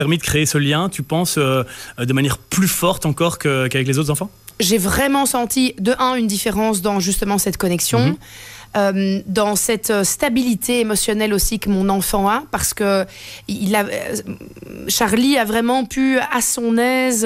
permis de créer ce lien, tu penses, de manière plus forte encore qu'avec les autres enfants? J'ai vraiment senti, de un, une différence dans justement cette connexion. Dans cette stabilité émotionnelle aussi que mon enfant a, parce que Charlie a vraiment pu, à son aise,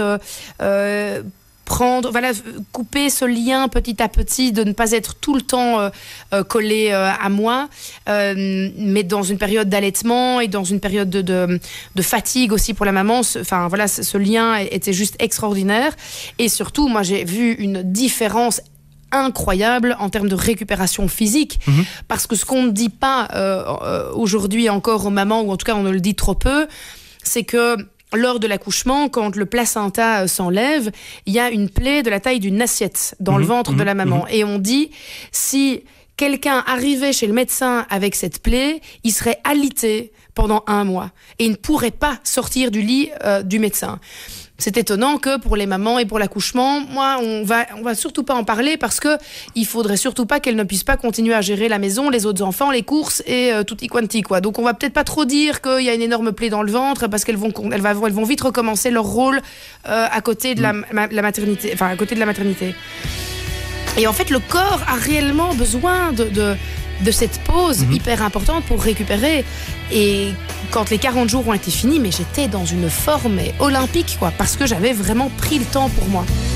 couper ce lien petit à petit, de ne pas être tout le temps collé à moi, mais dans une période d'allaitement et dans une période de fatigue aussi pour la maman. Ce lien était juste extraordinaire. Et surtout, moi, j'ai vu une différence incroyable en termes de récupération physique, parce que ce qu'on ne dit pas aujourd'hui encore aux mamans, ou en tout cas on ne le dit trop peu, c'est que lors de l'accouchement, quand le placenta s'enlève, il y a une plaie de la taille d'une assiette dans le ventre de la maman. Et on dit, si quelqu'un arrivait chez le médecin avec cette plaie, il serait alité pendant 1 mois et il ne pourrait pas sortir du lit du médecin. C'est étonnant que pour les mamans et pour l'accouchement, moi, on va surtout pas en parler, parce que il faudrait surtout pas qu'elles ne puissent pas continuer à gérer la maison, les autres enfants, les courses et tutti quanti, quoi. Donc on va peut-être pas trop dire qu'il y a une énorme plaie dans le ventre, parce qu'elles vont vite recommencer leur rôle à côté de la maternité, enfin à côté de la maternité. Et en fait, le corps a réellement besoin de cette pause hyper importante pour récupérer. Et quand les 40 jours ont été finis, mais j'étais dans une forme olympique, quoi, parce que j'avais vraiment pris le temps pour moi.